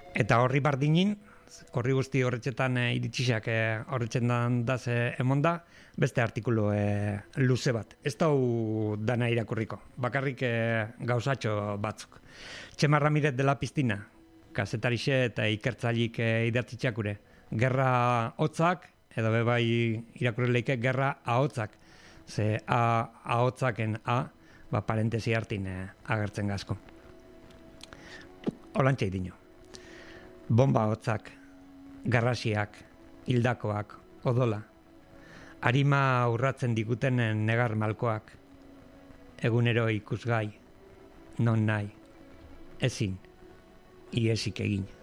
Eta horri bardinin, horri guzti horretxetan iritsiak horretxetan daz emonda, beste artikulu luze bat. Ez dau dana irakurriko, bakarrik gauzatxo batzuk. Txema Ramirez de la Pistina, kazetarixe eta ikertzailik idatzitxakure. Gerra hotzak, edo bebai irakurrileike gerra ahotzak. Ze ahotzaken parentesi hartin agertzen gazko. Olantxe idino. Bomba hotzak, garrasiak, hildakoak, odola. Arima urratzen diguten negar malkoak. Egunero ikusgai, non nahi, ezin, iesik egin.